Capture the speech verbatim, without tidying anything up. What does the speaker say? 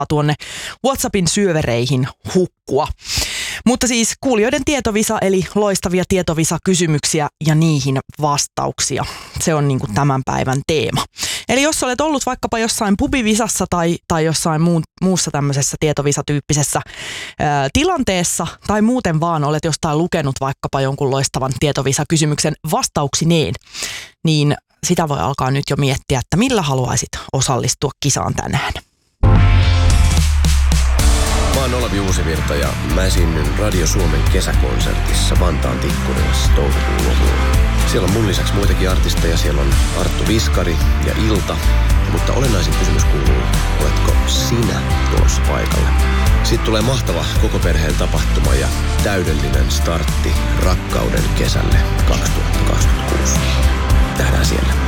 tuonne WhatsAppin syövereihin hukkua. Mutta siis kuulijoiden tietovisa, eli loistavia tietovisa-kysymyksiä ja niihin vastauksia. Se on niin kuin tämän päivän teema. Eli jos olet ollut vaikkapa jossain pubivisassa tai, tai jossain muu, muussa tämmöisessä tietovisatyyppisessä ää, tilanteessa tai muuten vaan olet jostain lukenut vaikkapa jonkun loistavan tietovisa-kysymyksen vastauksineen, niin sitä voi alkaa nyt jo miettiä, että millä haluaisit osallistua kisaan tänään. Mä oon Olavi Uusivirta ja mä esiinnyn Radio Suomen kesäkonsertissa Vantaan Tikkurilassa toukokuun lopulla. Siellä on mun lisäksi muitakin artisteja. Siellä on Arttu Viskari ja Ilta. Mutta olennaisin kysymys kuuluu, oletko sinä tulossa paikalle? Siitä tulee mahtava koko perheen tapahtuma ja täydellinen startti rakkauden kesälle kaksituhattakaksikymmentäkuusi. Nähdään siellä.